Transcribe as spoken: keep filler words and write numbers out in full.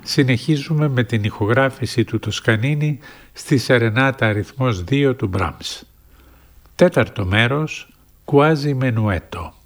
συνεχίζουμε με την ηχογράφηση του Τοσκανίνη στη Σερενάτα αριθμός δύο του Μπράμς. Τέταρτο μέρος, Quasi Menuetto.